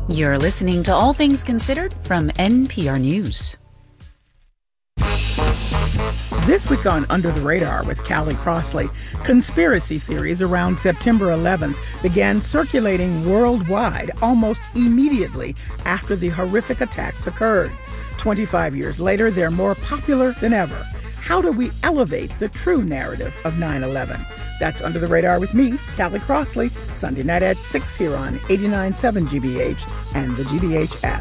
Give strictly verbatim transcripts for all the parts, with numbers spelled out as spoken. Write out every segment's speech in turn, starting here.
You're listening to All Things Considered from N P R News. This week on Under the Radar with Callie Crossley, conspiracy theories around September eleventh began circulating worldwide almost immediately after the horrific attacks occurred. twenty-five years later, they're more popular than ever. How do we elevate the true narrative of nine eleven? That's Under the Radar with me, Callie Crossley, Sunday night at six here on eighty-nine point seven G B H and the G B H app.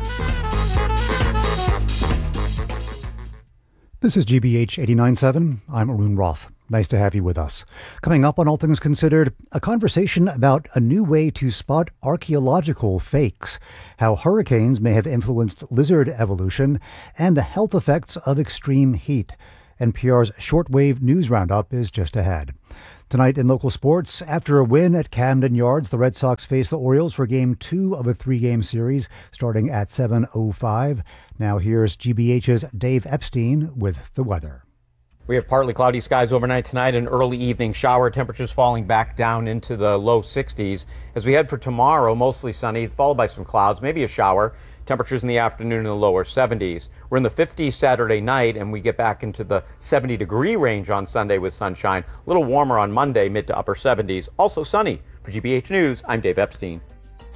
This is G B H eighty-nine point seven. I'm Arun Roth. Nice to have you with us. Coming up on All Things Considered, a conversation about a new way to spot archaeological fakes, how hurricanes may have influenced lizard evolution, and the health effects of extreme heat. N P R's shortwave news roundup is just ahead. Tonight in local sports, after a win at Camden Yards, the Red Sox face the Orioles for Game two of a three-game series starting at seven oh five. Now here's G B H's Dave Epstein with the weather. We have partly cloudy skies overnight tonight and early evening shower temperatures falling back down into the low sixties. As we head for tomorrow, mostly sunny, followed by some clouds, maybe a shower. Temperatures in the afternoon in the lower seventies. We're in the fifties Saturday night, and we get back into the seventy degree range on Sunday with sunshine. A little warmer on Monday, mid to upper seventies. Also sunny. For G B H News, I'm Dave Epstein.